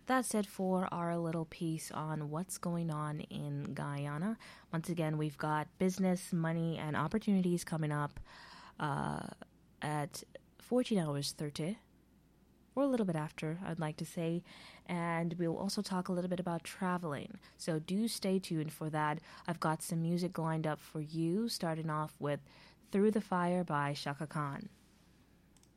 That's it for our little piece on what's going on in Guyana. Once again, we've got business, money, and opportunities coming up uh, at 14 hours 30, or a little bit after, I'd like to say. And we'll also talk a little bit about traveling. So do stay tuned for that. I've got some music lined up for you, starting off with Through the Fire by Shaka Khan.